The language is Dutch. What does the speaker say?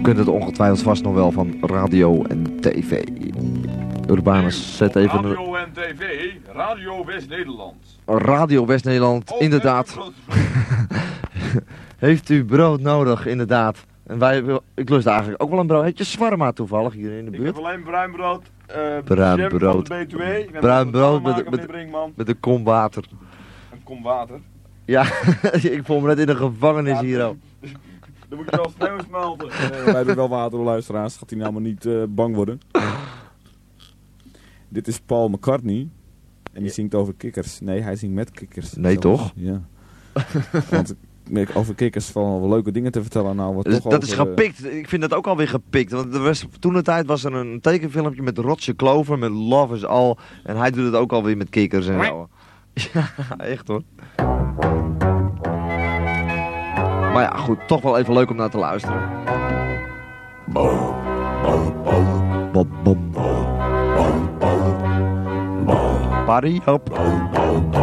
kent het ongetwijfeld vast nog wel van radio en tv. Urbanus, zet even... Radio en tv, Radio West-Nederland. Radio West-Nederland, inderdaad. Heeft u brood nodig, inderdaad. En ik lust eigenlijk ook wel een brood. Heb je shawarma toevallig hier in de buurt? Ik heb alleen bruin brood. Bruin brood. Bruin brood met een kom water. Een kom water? Ja, ik voel me net in een gevangenis hier al. Dan moet je wel sneeuw smelten. Wij hebben wel water, luisteraars. Gaat hij nou maar niet bang worden. Dit is Paul McCartney. En die zingt over kikkers. Nee, hij zingt met kikkers. Nee, zelfs. toch? Ja. Want over kikkers vallen wel leuke dingen te vertellen. Nou, wat toch dat is gepikt. Ik vind dat ook alweer gepikt. Want toen de tijd was er een tekenfilmpje met Roger Clover, met Love is All. En hij doet het ook alweer met kikkers en zo. Ja, echt hoor. Maar ja, goed. Toch wel even leuk om naar te luisteren. Party up.